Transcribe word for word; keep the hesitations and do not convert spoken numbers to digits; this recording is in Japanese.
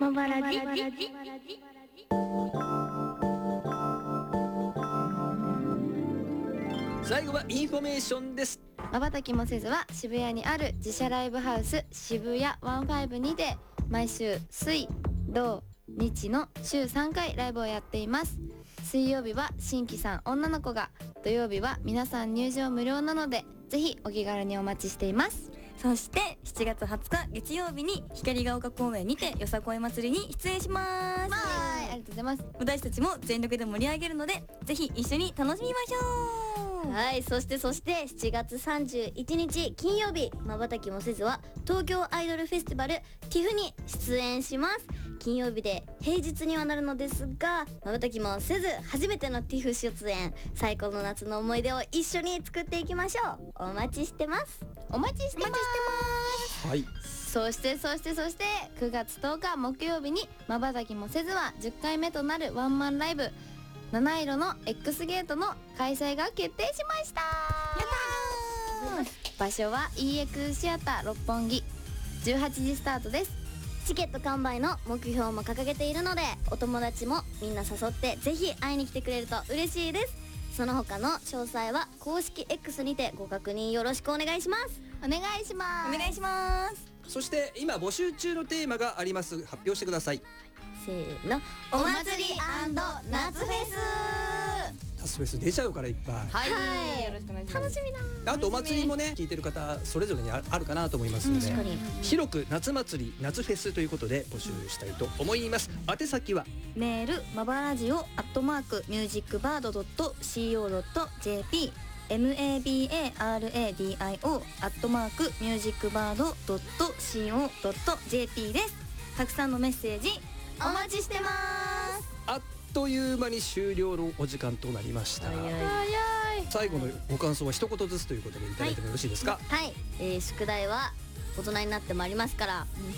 まばらじ。 最後はインフォメーションです。 瞬きもせずは渋谷にある自社ライブハウス渋谷じゅうごにて毎週水土日の週さんかいライブをやっています。水曜日は新規さん女の子が、土曜日は皆さん入場無料なのでぜひお気軽にお待ちしています。 そしてしちがつはつか月曜日に光が丘公園にてよさこい祭りに出演します。 はい、ありがとうございます。 私たちも全力で盛り上げるのでぜひ一緒に楽しみましょう。 はい、そしてそしてしちがつさんじゅういちにち金曜日、まばたきもせずは東京アイドルフェスティバル ティフ に出演します。金曜日で平日にはなるのですが、まばたきもせず初めての ティフ 出演、最高の夏の思い出を一緒に作っていきましょう。お待ちしてます。 お待ちしてます。 はい。 そしてそしてそしてくがつとおか木曜日にまばたきもせずはじゅっかいめとなるワンマンライブ七色の X ゲートの開催が決定しました。やったー。場所は イーエックス シアター六本木、じゅうはちじスタートです。 チケット完売の目標も掲げているので、お友達もみんな誘ってぜひ会いに来てくれると嬉しいです。その他の詳細は公式 X にてご確認よろしくお願いします。 お願いします。 お願いします。 そして今募集中のテーマがあります。発表してください。 せーの、 お祭り&夏フェス。 夏フェス出ちゃうからいっぱい。 はい、 はい、 よろしくお願いします。 楽しみだ。 あとお祭りもね聞いてる方それぞれにああるかなと思いますので、 確かに広く夏祭り夏フェスということで募集したいと思います。宛先はメールまばラジオアットマークミュージックバードドットシーオードットジェーピー マバラディオアットマークミュージックバードドットシーオードットジェーピー です。たくさんのメッセージお待ちしてます。 あっという間に終了のお時間となりました。最後のご感想は一言ずつということでいただいてもよろしいですか？ はい、えー、宿題は大人になってもありますから、